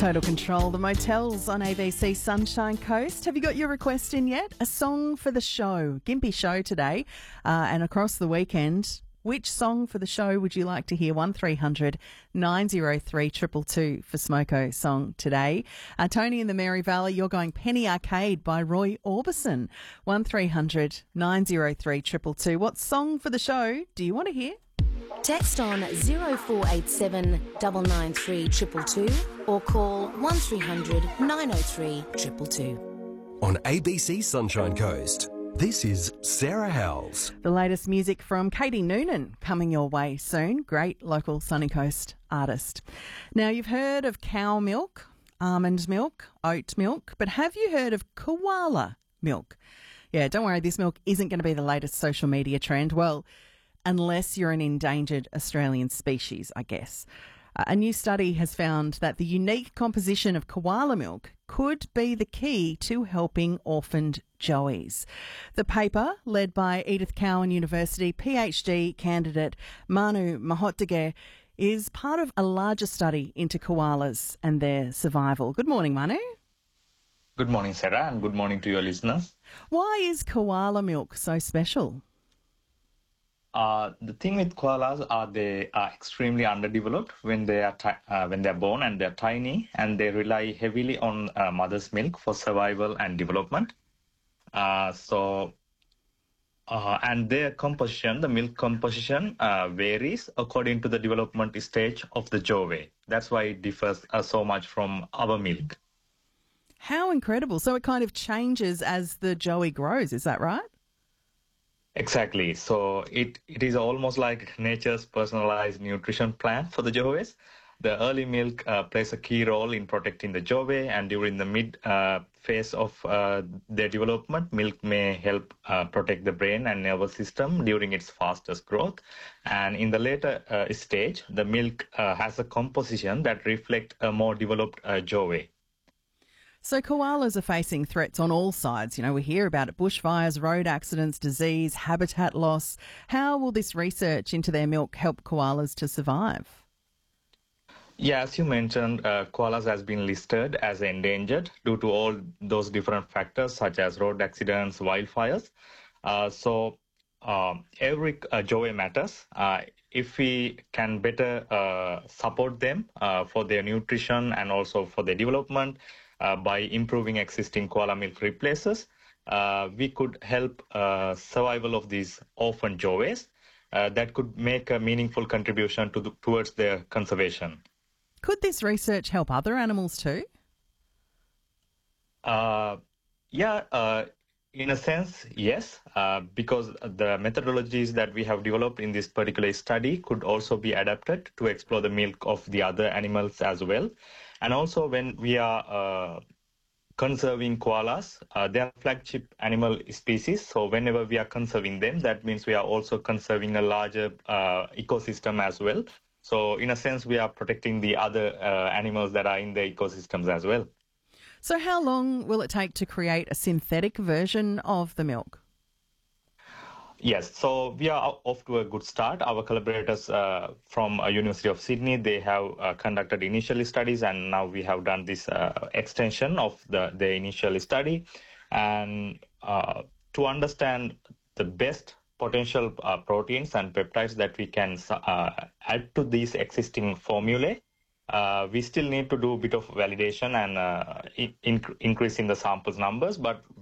Total Control, the motels on ABC Sunshine Coast. Have you got your request in yet? A song for the show, Gympie Show today and across the weekend. Which song for the show would you like to hear? 1300 903 222 for Smoko song today. Tony in the Mary Valley, you're going Penny Arcade by Roy Orbison. 1300 903 222. What song for the show do you want to hear? Text on 0487 993 222 or call 1300 903 222. On ABC Sunshine Coast, this is Sarah Howells. The latest music from Katie Noonan coming your way soon. Great local Sunny Coast artist. Now, you've heard of cow milk, almond milk, oat milk, but have you heard of koala milk? Yeah, don't worry, this milk isn't going to be the latest social media trend. Well, unless you're an endangered Australian species, I guess. A new study has found that the unique composition of koala milk could be the key to helping orphaned joeys. The paper, led by Edith Cowan University PhD candidate Manu Mahotdage, is part of a larger study into koalas and their survival. Good morning, Manu. Good morning, Sarah, and good morning to your listeners. Why is koala milk so special? The thing with koalas are they are extremely underdeveloped when they are born and they're tiny, and they rely heavily on mother's milk for survival and development. And their composition, the milk composition, varies according to the development stage of the joey. That's why it differs so much from our milk. How incredible! So it kind of changes as the joey grows. Is that right? Exactly. So it is almost like nature's personalized nutrition plan for the joeys. The early milk plays a key role in protecting the joey, and during the mid phase of their development, milk may help protect the brain and nervous system during its fastest growth. And in the later stage, the milk has a composition that reflects a more developed joey. So koalas are facing threats on all sides. You know, we hear about it, bushfires, road accidents, disease, habitat loss. How will this research into their milk help koalas to survive? Yeah, as you mentioned, koalas has been listed as endangered due to all those different factors such as road accidents, wildfires. Every joey matters. If we can better support them for their nutrition and also for their development, by improving existing koala milk replaces, we could help survival of these orphan joeys that could make a meaningful contribution towards their conservation. Could this research help other animals too? In a sense, yes, because the methodologies that we have developed in this particular study could also be adapted to explore the milk of the other animals as well. And also when we are conserving koalas, they are flagship animal species. So whenever we are conserving them, that means we are also conserving a larger ecosystem as well. So in a sense, we are protecting the other animals that are in the ecosystems as well. So how long will it take to create a synthetic version of the milk? Yes, so we are off to a good start. Our collaborators from University of Sydney, they have conducted initial studies, and now we have done this extension of the initial study. And to understand the best potential proteins and peptides that we can add to these existing formulae, we still need to do a bit of validation and increase in the samples numbers, but